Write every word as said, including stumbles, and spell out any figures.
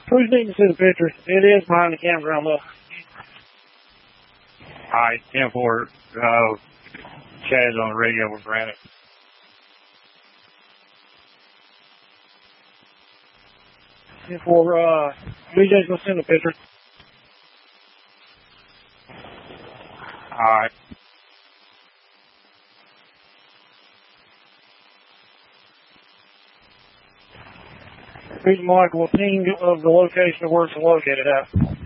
Who's needing to see the picture? It is behind the campground, look. Alright, ten four, uh, Chad's on the radio with Granite. ten four, uh, B J's gonna send the picture. Alright. Reason Michael will ping of the location of where it's located at.